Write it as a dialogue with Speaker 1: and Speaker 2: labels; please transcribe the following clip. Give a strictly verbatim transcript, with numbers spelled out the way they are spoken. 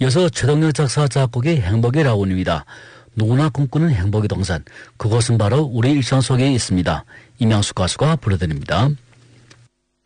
Speaker 1: 이어서 최동영 작사 작곡의 행복의 라운입니다. 누구나 꿈꾸는 행복의 동산, 그것은 바로 우리 일상 속에 있습니다. 임양숙 가수가 불러드립니다.